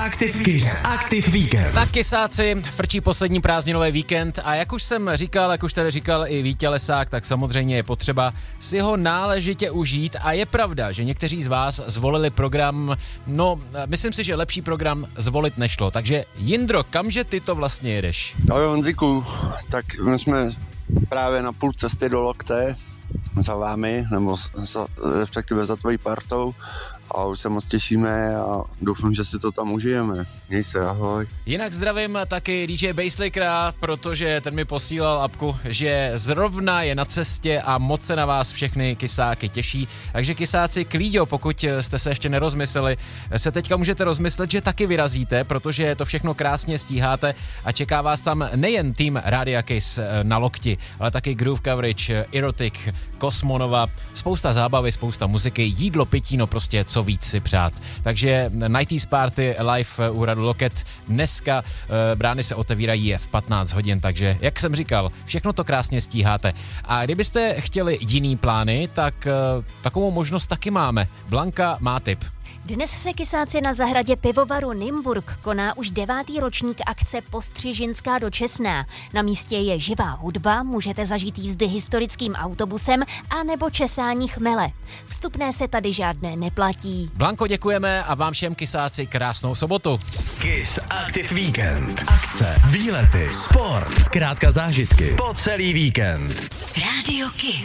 Kiss Active Weekend. Tak kysáci, frčí poslední prázdninový víkend a jak už jsem říkal, jak už tady říkal i Vítě Lesák, tak samozřejmě je potřeba si ho náležitě užít a je pravda, že někteří z vás zvolili program, no myslím si, že lepší program zvolit nešlo, takže Jindro, kamže ty to vlastně jedeš? Ahoj Honziku, tak my jsme právě na půl cesty do Lokte za vámi, nebo respektive za tvojí partou. A už se moc těšíme a doufám, že si to tam užijeme. Měj se, ahoj. Jinak zdravím taky DJ Basslickera, protože ten mi posílal apku, že zrovna je na cestě a moc se na vás všechny kysáky těší. Takže kysáci, klíďo, pokud jste se ještě nerozmysleli, se teďka můžete rozmyslet, že taky vyrazíte, protože to všechno krásně stíháte a čeká vás tam nejen tým Rádia Kiss na lokti, ale taky Groove Coverage, Erotic, Kosmonova, spousta zábavy, spousta muziky, jídlo, pití, no prostě co víc si přát. Takže 90s Party live u Hradu Loket dneska, brány se otevírají v 15 hodin, takže jak jsem říkal, všechno to krásně stíháte. A kdybyste chtěli jiný plány, tak takovou možnost taky máme. Blanka má tip. Dnes se kysáci na zahradě pivovaru Nymburk koná už 9. ročník akce Postřižinská do Česná. Na místě je živá hudba, můžete zažít jízdy historickým autobusem a nebo česání chmele. Vstupné se tady žádné neplatí. Blanko, děkujeme a vám všem kysáci krásnou sobotu. Kiss Active Weekend. Akce, výlety, sport, zkrátka zážitky po celý víkend. Rádio Kiss.